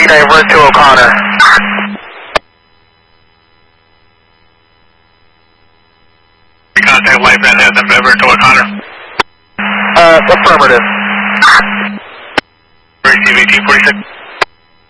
divert to O'Connor. Contact life and then divert to O'Connor. Affirmative. Receive 1846.